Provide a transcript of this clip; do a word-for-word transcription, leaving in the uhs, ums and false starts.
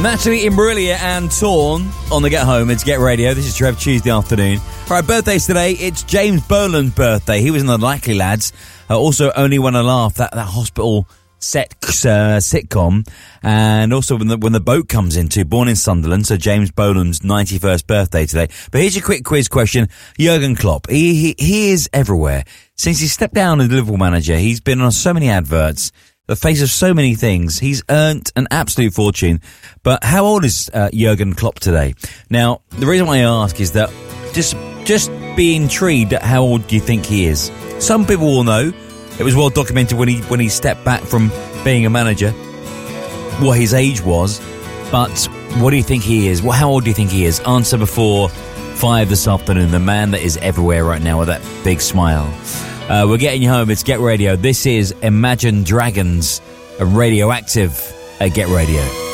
Natalie Imbruglia and Torn on the Get Home. It's Get Radio. This is Trev, Tuesday afternoon. All right, birthdays today. It's James Boland's birthday. He was in The Likely Lads. Uh, also, Only When I Laugh, that, that hospital set uh, sitcom. And also when the, when the boat comes in too, born in Sunderland. So James Boland's ninety-first birthday today. But here's your quick quiz question. Jurgen Klopp, he, he, he is everywhere. Since he stepped down as Liverpool manager, he's been on so many adverts. The face of so many things. He's earned an absolute fortune. But how old is uh, Jurgen Klopp today? Now, the reason why I ask is that just just be intrigued at how old do you think he is. Some people will know. It was well documented when he when he stepped back from being a manager, what his age was. But what do you think he is? Well, how old do you think he is? Answer before five this afternoon. The man that is everywhere right now with that big smile. Uh, we're getting you home. It's Get Radio. This is Imagine Dragons, a Radioactive at Get Radio.